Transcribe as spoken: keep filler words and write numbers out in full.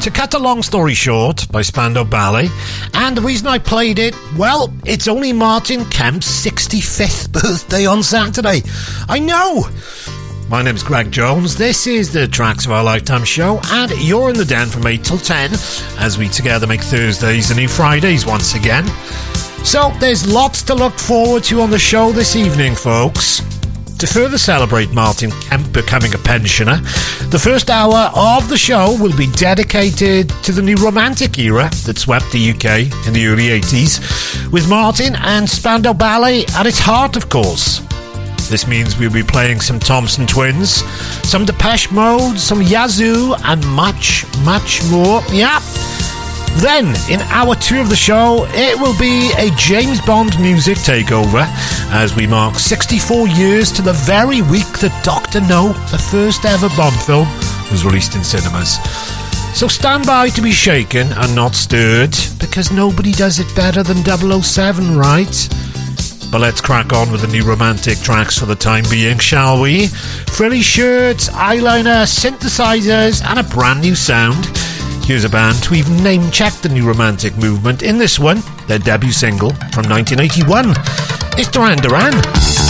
To cut a long story short, by Spandau Ballet, and the reason I played it, well, it's only Martin Kemp's sixty-fifth birthday on Saturday. I know! My name's Greg Jones, this is the Tracks of Our Lifetime show, and you're in the den from eight till ten, as we together make Thursdays the new Fridays once again. So, there's lots to look forward to on the show this evening, folks. To further celebrate Martin Kemp becoming a pensioner, the first hour of the show will be dedicated to the new romantic era that swept the U K in the early eighties, with Martin and Spandau Ballet at its heart, of course. This means we'll be playing some Thompson Twins, some Depeche Mode, some Yazoo, and much, much more. Yeah. Then, in hour two of the show, it will be a James Bond music takeover as we mark sixty-four years to the very week that Doctor No, the first ever Bond film, was released in cinemas. So stand by to be shaken and not stirred, because nobody does it better than double oh seven, right? But let's crack on with the new romantic tracks for the time being, shall we? Frilly shirts, eyeliner, synthesizers, and a brand new sound. Here's a band who even name-checked the new romantic movement in this one, their debut single from nineteen eighty-one. It's Duran Duran.